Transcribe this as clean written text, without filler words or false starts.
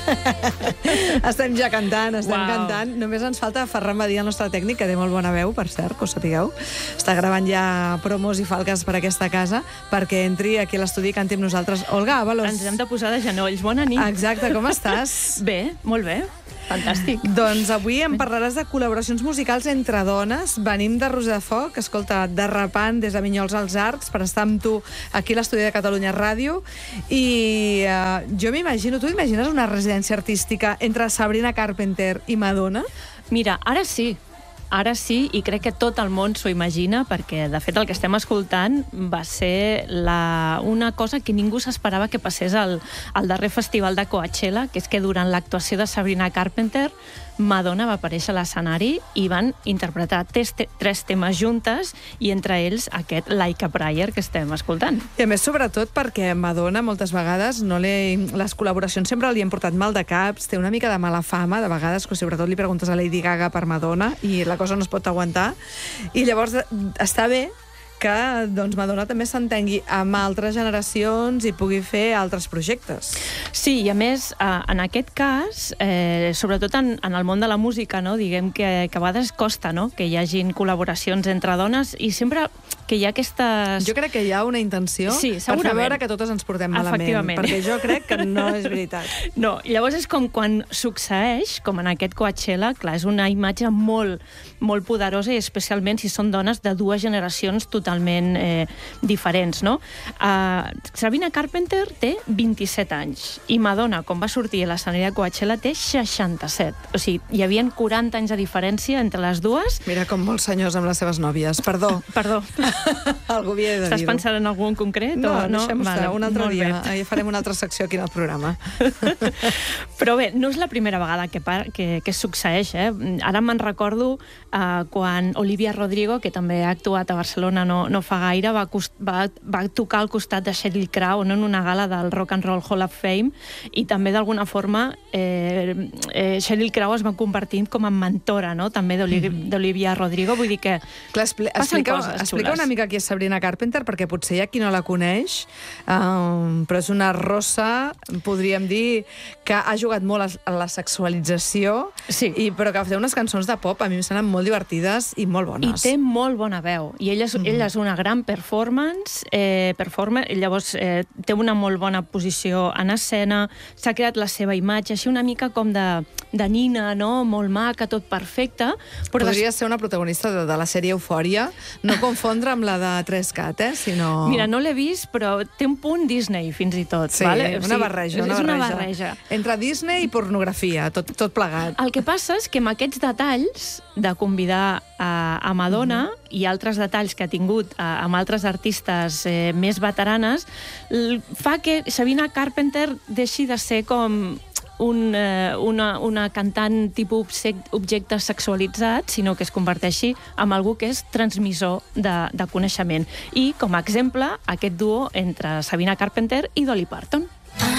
Estem ja cantant, cantant. Només ens falta Ferran Badí, el nostre tècnic, que té molt bona veu, per cert, que ho sapigueu. Està gravant ja promos i falques per aquesta casa, perquè entri aquí a l'estudi i canti amb nosaltres. Olga Ábalos. Ens hem de posar de genolls. Bona nit. Exacte, com estàs? Bé, molt bé. Fantàstic. Doncs avui em parlaràs de col·laboracions musicals entre dones. Venim de Roser de Foc, escolta, derrapant des de Vinyols als Arcs per estar amb tu aquí a l'estudi de Catalunya Ràdio. I jo m'imagino, tu t'imagines una residència artística entre Sabrina Carpenter i Madonna? Mira, ara sí, i crec que tot el món s'ho imagina, perquè, de fet, el que estem escoltant va ser una cosa que ningú s'esperava que passés al darrer festival de Coachella, que és que durant l'actuació de Sabrina Carpenter, Madonna va aparèixer a l'escenari i van interpretar tres temes juntes, i entre ells aquest Like a Prayer que estem escoltant. I a més, sobretot, perquè Madonna moltes vegades les col·laboracions sempre li han portat mal de caps, té una mica de mala fama, de vegades, que sobretot li preguntes a Lady Gaga per Madonna i la cosa no es pot aguantar. I llavors està bé que doncs, Madonna també s'entengui amb altres generacions i pugui fer altres projectes. Sí, i a més, en aquest cas, sobretot en el món de la música, no? Diguem que a vegades costa, no?, que hi hagin col·laboracions entre dones, i sempre que hi ha aquestes... Jo crec que hi ha una intenció per fer veure que totes ens portem malament, perquè jo crec que no és veritat. No, llavors és com quan succeeix, com en aquest Coachella, clar, és una imatge molt, molt poderosa, i especialment si són dones de dues generacions totalment diferents, no? Sabrina Carpenter té 27 anys, i Madonna, quan va sortir a l'escenari de Coachella, té 67. O sigui, hi havia 40 anys de diferència entre les dues. Mira com molts senyors amb les seves nòvies. Perdó. Algú havia de dir-ho. Estàs pensant en algun en concret? No, deixem estar. Un altre dia. Farem una altra secció aquí en el programa. Però bé, no és la primera vegada que succeeix. Ara me'n recordo quan Olivia Rodrigo, que també ha actuat a Barcelona no fa gaire, va tocar al costat de Sheryl Crow en una gala del Rock and Roll Hall of Fame, i també d'alguna forma Sheryl Crow es va convertir com a mentora, no?, també d'Olivia Rodrigo. Vull dir que passen coses xules. Explica una mica qui és Sabrina Carpenter, perquè potser hi ha qui no la coneix, però és una rossa, podríem dir, que ha jugat molt a la sexualització, però que fa unes cançons de pop, a mi em semblen molt divertides i molt bones. I té molt bona veu, i ella és una gran performance, llavors té una molt bona posició en escena, s'ha creat la seva imatge, així una mica com de nina, no?, molt maca, tot perfecte. Podria ser una protagonista de la sèrie Eufòria, no confondre amb la de 3Cat, sinó... Mira, no l'he vist, però té un punt Disney, fins i tot. Sí, una barreja. És una barreja. Entre Disney i pornografia, tot plegat. El que passa és que amb aquests detalls de convidar a Madonna i altres detalls que ha tingut amb altres artistes més veteranes, fa que Sabrina Carpenter deixi de ser com una cantant tipus objecte sexualitzat, sinó que es converteixi en algú que és transmissor de coneixement. I, com a exemple, aquest duo entre Sabrina Carpenter i Dolly Parton.